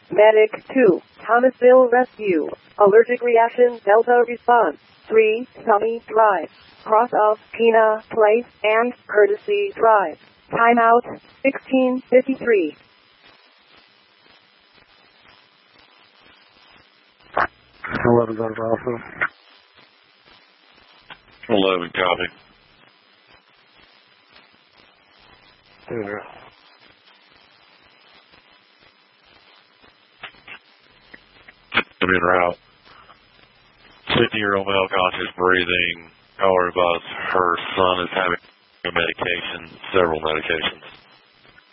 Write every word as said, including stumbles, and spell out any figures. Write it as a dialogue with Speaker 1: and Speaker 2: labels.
Speaker 1: Medic two, Thomasville Rescue. Allergic reaction Delta response. three, Sunny Drive. Cross of Pina Place and Courtesy Drive. Timeout, sixteen fifty-three.
Speaker 2: eleven, Doctor Alpha.
Speaker 3: eleven, copy.
Speaker 2: There.
Speaker 3: I'm en route. fifty-year-old male, conscious breathing. Caller advised her son is having a medication, several medications.